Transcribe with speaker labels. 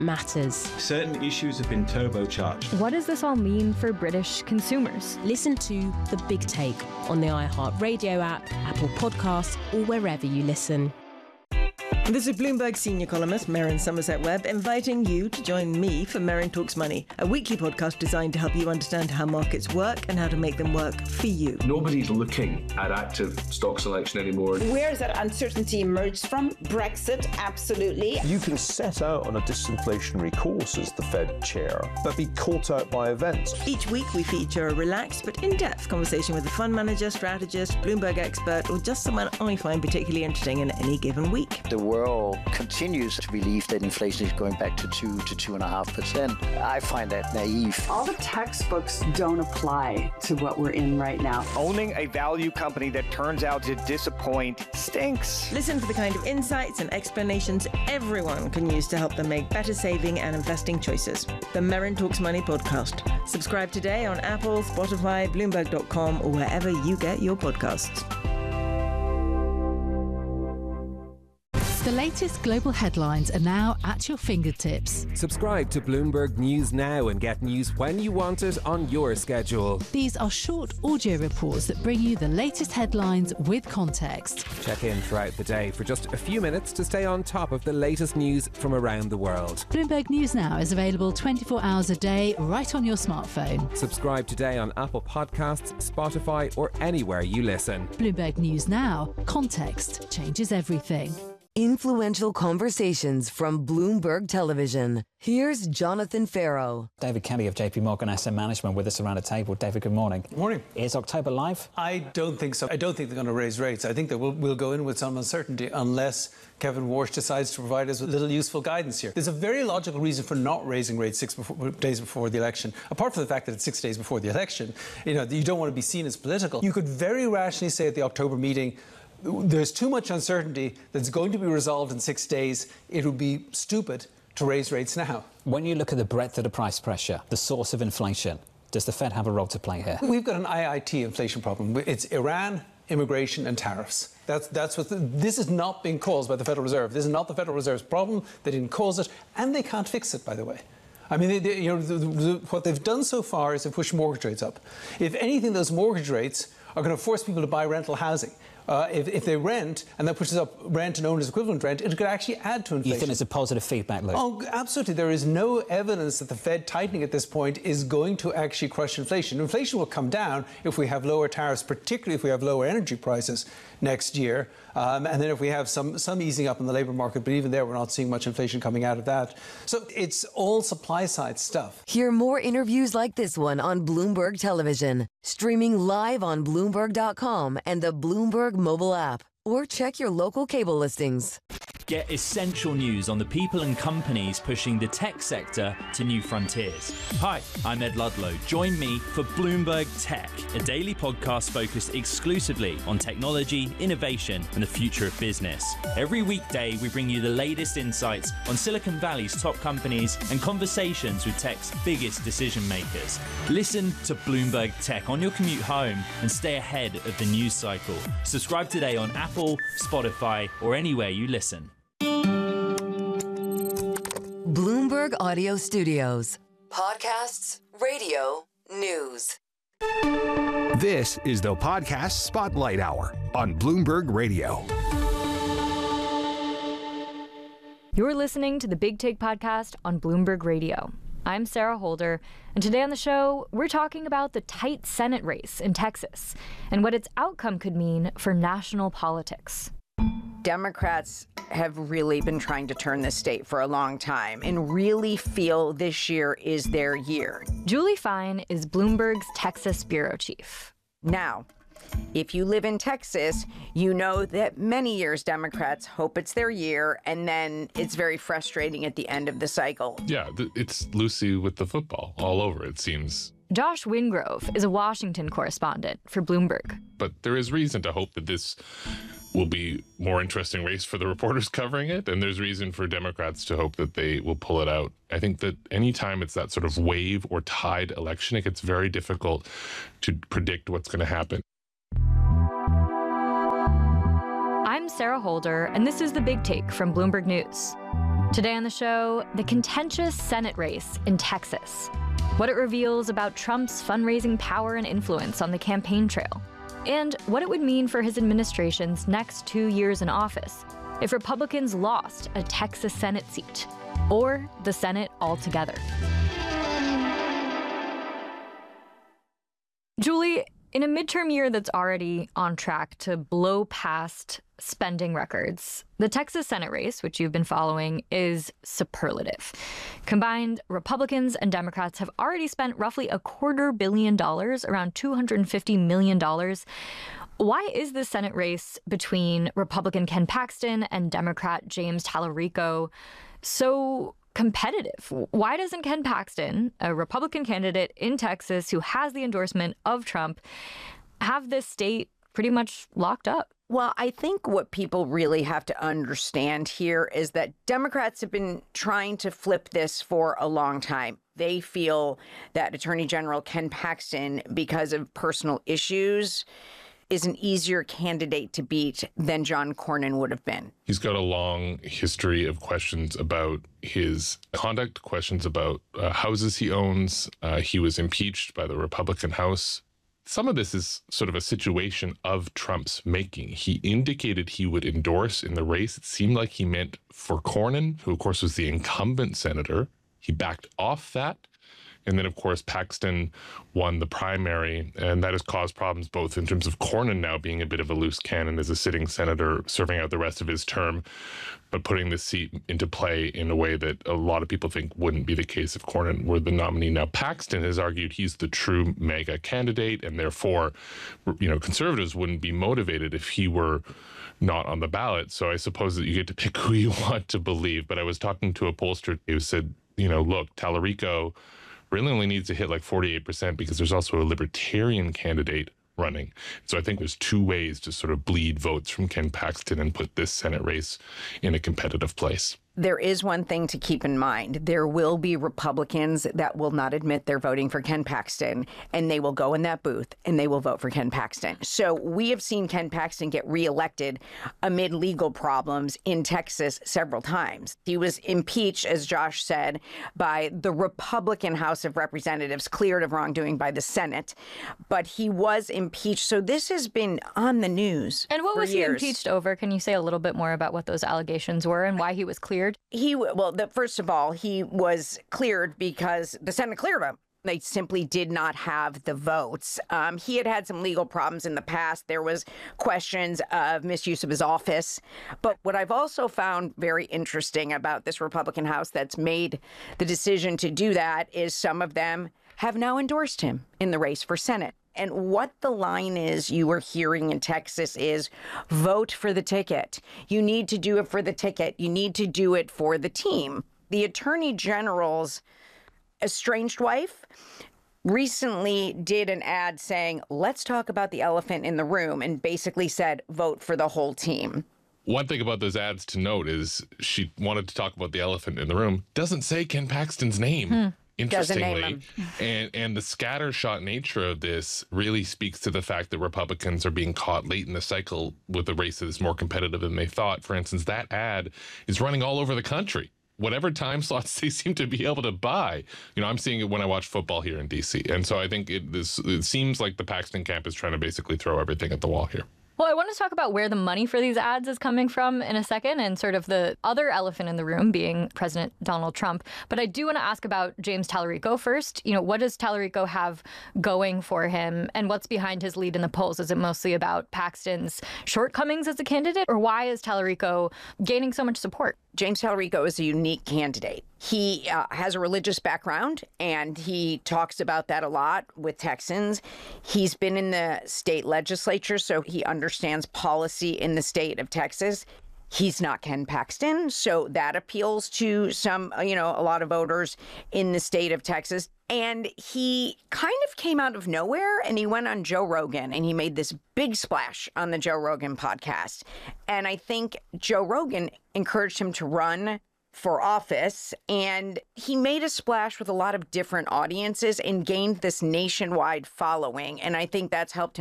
Speaker 1: matters.
Speaker 2: Certain issues have been turbocharged.
Speaker 3: What does this all mean for British consumers?
Speaker 1: Listen to The Big Take on the iHeartRadio app, Apple Podcasts, or wherever you listen.
Speaker 4: This is Bloomberg senior columnist Merryn Somerset-Webb inviting you to join me for Merryn Talks Money, a weekly podcast designed to help you understand how markets work and how to make them work for you.
Speaker 5: Nobody's looking at active stock selection anymore.
Speaker 6: Where has that uncertainty emerged from? Brexit, absolutely.
Speaker 7: You can set out on a disinflationary course as the Fed chair, but be caught out by events.
Speaker 4: Each week we feature a relaxed but in-depth conversation with a fund manager, strategist, Bloomberg expert, or just someone I find particularly interesting in any given week.
Speaker 8: The world continues to believe that inflation is going back to 2 to 2.5%. I find that naive.
Speaker 9: All the textbooks don't apply to what we're in right now.
Speaker 10: Owning a value company that turns out to disappoint stinks.
Speaker 4: Listen for the kind of insights and explanations everyone can use to help them make better saving and investing choices. The Merryn Talks Money podcast. Subscribe today on Apple, Spotify, Bloomberg.com, or wherever you get your podcasts.
Speaker 11: The latest global headlines are now at your fingertips.
Speaker 12: Subscribe to Bloomberg News now and get news when you want it on your schedule.
Speaker 11: These are short audio reports that bring you the latest headlines with context.
Speaker 12: Check in throughout the day for just a few minutes to stay on top of the latest news from around the world.
Speaker 11: Bloomberg News Now is available 24 hours a day right on your smartphone.
Speaker 12: Subscribe today on Apple Podcasts, Spotify, or anywhere you listen.
Speaker 11: Bloomberg News Now. Context changes everything.
Speaker 13: Influential conversations from Bloomberg Television. Here's Jonathan Farrow.
Speaker 14: David Kelly of JP Morgan Asset Management with us around the table. David, good morning.
Speaker 15: Good morning.
Speaker 14: Is October live?
Speaker 15: I don't think so. I don't think they're going to raise rates. I think that we'll go in with some uncertainty unless Kevin Walsh decides to provide us with a little useful guidance here. There's a very logical reason for not raising rates 6 days before the election. Apart from the fact that it's 6 days before the election, you don't want to be seen as political. You could very rationally say at the October meeting, there's too much uncertainty that's going to be resolved in 6 days. It would be stupid to raise rates now.
Speaker 14: When you look at the breadth of the price pressure, the source of inflation, does the Fed have a role to play here?
Speaker 15: We've got an IIT inflation problem. It's Iran, immigration and tariffs. That's what this is not being caused by the Federal Reserve. This is not the Federal Reserve's problem. They didn't cause it, and they can't fix it, by the way. I mean, what they've done so far is to push mortgage rates up. If anything, those mortgage rates are going to force people to buy rental housing. If they rent, and that pushes up rent and owner's equivalent rent, it could actually add to inflation.
Speaker 14: You think there's a positive feedback loop?
Speaker 15: Oh, absolutely. There is no evidence that the Fed tightening at this point is going to actually crush inflation. Inflation will come down if we have lower tariffs, particularly if we have lower energy prices next year. And then if we have some easing up in the labour market, but even there we're not seeing much inflation coming out of that. So it's all supply side stuff.
Speaker 13: Hear more interviews like this one on Bloomberg Television, streaming live on Bloomberg.com and the Bloomberg mobile app, or check your local cable listings.
Speaker 16: Get essential news on the people and companies pushing the tech sector to new frontiers. Hi, I'm Ed Ludlow. Join me for Bloomberg Tech, a daily podcast focused exclusively on technology, innovation, and the future of business. Every weekday, we bring you the latest insights on Silicon Valley's top companies and conversations with tech's biggest decision makers. Listen to Bloomberg Tech on your commute home and stay ahead of the news cycle. Subscribe today on Apple, Spotify, or anywhere you listen.
Speaker 13: Bloomberg Audio Studios. Podcasts, radio, news.
Speaker 17: This is the Podcast Spotlight Hour on Bloomberg Radio.
Speaker 3: You're listening to the Big Take podcast on Bloomberg Radio. I'm Sarah Holder, and today on the show, we're talking about the tight Senate race in Texas and what its outcome could mean for national politics.
Speaker 6: Democrats have really been trying to turn this state for a long time and really feel this year is their year.
Speaker 3: Julie Fine is Bloomberg's Texas bureau chief.
Speaker 6: Now, if you live in Texas, you know that many years Democrats hope it's their year, and then it's very frustrating at the end of the cycle.
Speaker 18: Yeah, it's Lucy with the football all over, it seems.
Speaker 3: Josh Wingrove is a Washington correspondent for Bloomberg.
Speaker 18: But there is reason to hope that this will be more interesting race for the reporters covering it, and there's reason for Democrats to hope that they will pull it out. I think that anytime it's that sort of wave or tide election, it gets very difficult to predict what's going to happen.
Speaker 3: I'm Sarah Holder, and this is The Big Take from Bloomberg News. Today on the show, the contentious Senate race in Texas, what it reveals about Trump's fundraising power and influence on the campaign trail, and what it would mean for his administration's next 2 years in office if Republicans lost a Texas Senate seat, or the Senate altogether. Julie, in a midterm year that's already on track to blow past spending records, the Texas Senate race, which you've been following, is superlative. Combined, Republicans and Democrats have already spent roughly $250 million, around $250 million. Why is the Senate race between Republican Ken Paxton and Democrat James Talarico so competitive? Why doesn't Ken Paxton, a Republican candidate in Texas who has the endorsement of Trump, have this state pretty much locked up?
Speaker 6: Well, I think what people really have to understand here is that Democrats have been trying to flip this for a long time. They feel that Attorney General Ken Paxton, because of personal issues, is an easier candidate to beat than John Cornyn would have been.
Speaker 18: He's got a long history of questions about his conduct, questions about houses he owns. He was impeached by the Republican House. Some of this is sort of a situation of Trump's making. He indicated he would endorse in the race. It seemed like he meant for Cornyn, who of course was the incumbent senator. He backed off that. And then, of course, Paxton won the primary, and that has caused problems both in terms of Cornyn now being a bit of a loose cannon as a sitting senator serving out the rest of his term, but putting the seat into play in a way that a lot of people think wouldn't be the case if Cornyn were the nominee. Now, Paxton has argued he's the true mega candidate, and therefore, conservatives wouldn't be motivated if he were not on the ballot. So I suppose that you get to pick who you want to believe. But I was talking to a pollster who said, look, Talarico really only needs to hit like 48% because there's also a libertarian candidate running. So I think there's two ways to sort of bleed votes from Ken Paxton and put this Senate race in a competitive place.
Speaker 6: There is one thing to keep in mind. There will be Republicans that will not admit they're voting for Ken Paxton, and they will go in that booth and they will vote for Ken Paxton. So we have seen Ken Paxton get reelected amid legal problems in Texas several times. He was impeached, as Josh said, by the Republican House of Representatives, cleared of wrongdoing by the Senate, but he was impeached. So this has been on the news.
Speaker 3: And what was
Speaker 6: years.
Speaker 3: he impeached over? Can you say a little bit more about what those allegations were and why he was cleared?
Speaker 6: First of all, he was cleared because the Senate cleared him. They simply did not have the votes. He had some legal problems in the past. There was questions of misuse of his office. But what I've also found very interesting about this Republican House that's made the decision to do that is some of them have now endorsed him in the race for Senate. And what the line is you were hearing in Texas is vote for the ticket. You need to do it for the ticket. You need to do it for the team. The Attorney General's estranged wife recently did an ad saying, let's talk about the elephant in the room, and basically said, vote for the whole team.
Speaker 18: One thing about those ads to note is she wanted to talk about the elephant in the room. Doesn't say Ken Paxton's name. Interestingly, and the scattershot nature of this really speaks to the fact that Republicans are being caught late in the cycle with a race that is more competitive than they thought. For instance, that ad is running all over the country. Whatever time slots they seem to be able to buy. I'm seeing it when I watch football here in D.C. And so I think it seems like the Paxton camp is trying to basically throw everything at the wall here.
Speaker 3: Well, I want to talk about where the money for these ads is coming from in a second, and sort of the other elephant in the room being President Donald Trump. But I do want to ask about James Talarico first. What does Talarico have going for him, and what's behind his lead in the polls? Is it mostly about Paxton's shortcomings as a candidate, or why is Talarico gaining so much support?
Speaker 6: James Talarico is a unique candidate. He has a religious background, and he talks about that a lot with Texans. He's been in the state legislature, so he understands policy in the state of Texas. He's not Ken Paxton, so that appeals to some, a lot of voters in the state of Texas. And he kind of came out of nowhere, and he went on Joe Rogan, and he made this big splash on the Joe Rogan podcast. And I think Joe Rogan encouraged him to run for office, and he made a splash with a lot of different audiences and gained this nationwide following. And I think that's helped him